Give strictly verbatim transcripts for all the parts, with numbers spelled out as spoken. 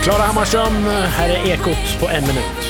Klara Hammarström, här är Ekot på en minut.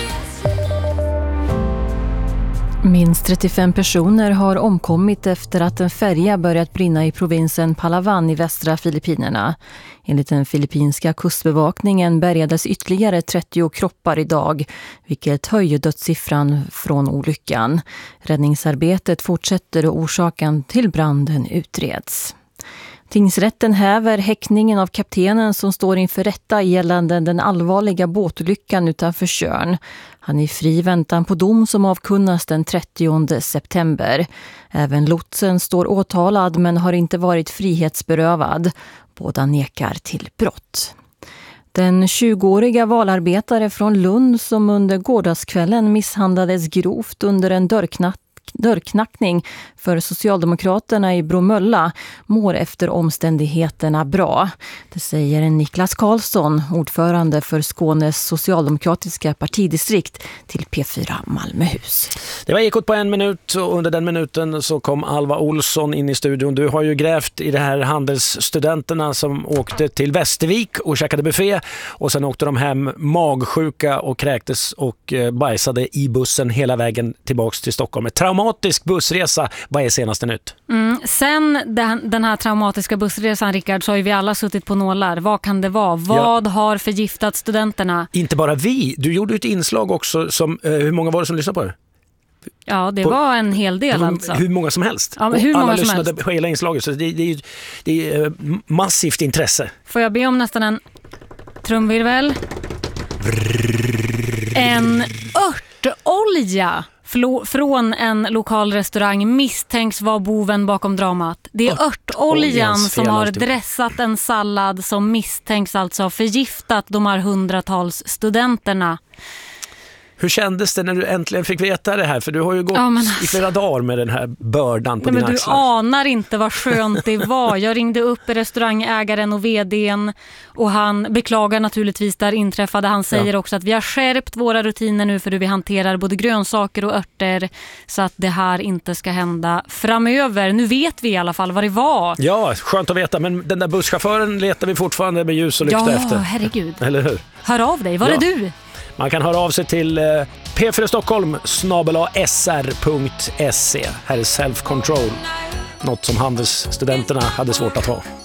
Minst trettiofem personer har omkommit efter att en färja börjat brinna i provinsen Palawan i västra Filippinerna. Enligt den filippinska kustbevakningen bärgades ytterligare trettio kroppar idag, vilket höjer dödssiffran från olyckan. Räddningsarbetet fortsätter och orsaken till branden utreds. Tingsrätten häver häktningen av kaptenen som står inför rätta gällande den allvarliga båtolyckan utanför Tjörn. Han är i fri väntan på dom som avkunnas den trettionde september. Även lotsen står åtalad men har inte varit frihetsberövad. Båda nekar till brott. Den tjugoåriga valarbetare från Lund som under gårdagskvällen misshandlades grovt under en dörrknack dörrknackning för Socialdemokraterna i Bromölla mår efter omständigheterna bra. Det säger Niklas Karlsson, ordförande för Skånes socialdemokratiska partidistrikt till P fyra Malmöhus. Det var Ekot på en minut och under den minuten så kom Alva Olsson in i studion. Du har ju grävt i det här handelsstudenterna som åkte till Västervik och käkade buffé och sen åkte de hem magsjuka och kräktes och bajsade i bussen hela vägen tillbaks till Stockholm. Ett traumatisk bussresa. Vad är senaste nytt? Mm, sen den, den här traumatiska bussresan, Rickard, så har ju vi alla suttit på nålar. Vad kan det vara? Vad ja. har förgiftat studenterna? Inte bara vi. Du gjorde ett inslag också. Som, eh, hur många var det som lyssnade på det? Ja, det på, var en hel del hur, alltså. Hur många som helst. Ja, hur alla många lyssnade som helst. på hela inslaget. Så det, det, är, det är massivt intresse. Får jag be om nästan en trumvirvel? En örtolja från en lokal restaurang misstänks vara boven bakom dramat. Det är örtoljan som har dressat en sallad som misstänks alltså ha förgiftat de här hundratals studenterna. Hur kändes det när du äntligen fick veta det här? För du har ju gått ja, alltså, i flera dagar med den här bördan på nej, dina men axlar. Du anar inte vad skönt det var. Jag ringde upp restaurangägaren och vdn och han beklagar naturligtvis där inträffade. Han säger ja. också att vi har skärpt våra rutiner nu för hur vi hanterar både grönsaker och örter så att det här inte ska hända framöver. Nu vet vi i alla fall vad det var. Ja, skönt att veta. Men den där busschauffören letar vi fortfarande med ljus och lykta ja, efter. Ja, herregud. Eller hur? Hör av dig. Var ja. är du? Man kan höra av sig till p fyra stockholm snabel-a s r punkt se. Här är Self Control. Något som handelsstudenterna hade svårt att ha.